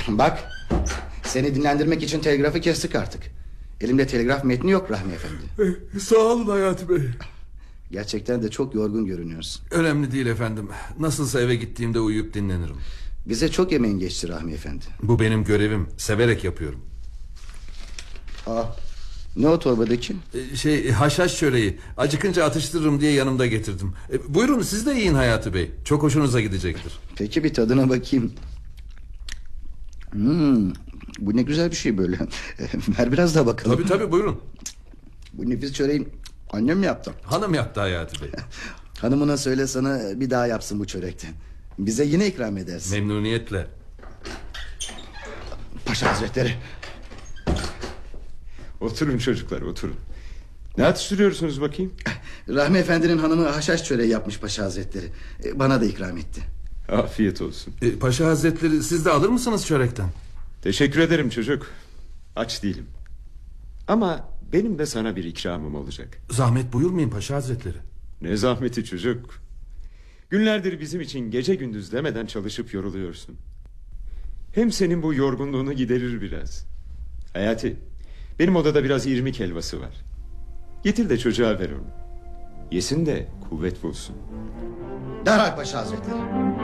Bak, seni dinlendirmek için telgrafı kestik artık. Elimde telgraf metni yok Rahmi Efendi. Sağ olun Hayati Bey. Gerçekten de çok yorgun görünüyorsun. Önemli değil efendim. Nasılsa eve gittiğimde uyuyup dinlenirim. Bize çok emeğin geçti Rahmi Efendi. Bu benim görevim. Severek yapıyorum. Ne o torbadaki? Haşhaş çöreği. Acıkınca atıştırırım diye yanımda getirdim. Buyurun siz de yiyin Hayati Bey. Çok hoşunuza gidecektir. Peki, bir tadına bakayım. Bu ne güzel bir şey böyle. Ver biraz daha bakalım. Tabii buyurun. Bu nefis çöreği annem mi yaptı? Hanım yaptı Hayati Bey. Hanımına söyle sana bir daha yapsın bu çörekten. Bize yine ikram edersin. Memnuniyetle. Paşa Hazretleri. Oturun çocuklar, oturun. Ne atıştırıyorsunuz bakayım? Rahmi Efendi'nin hanımı haşhaş çöreği yapmış Paşa Hazretleri. Bana da ikram etti. Afiyet olsun. Paşa Hazretleri siz de alır mısınız çörekten? Teşekkür ederim çocuk. Aç değilim. Ama benim de sana bir ikramım olacak. Zahmet buyurmayın Paşa Hazretleri. Ne zahmeti çocuk. Günlerdir bizim için gece gündüz demeden çalışıp yoruluyorsun. Hem senin bu yorgunluğunu giderir biraz. Hayati, benim odada biraz irmik helvası var. Getir de çocuğa ver onu. Yesin de kuvvet bulsun. Derhal Paşa Hazretleri.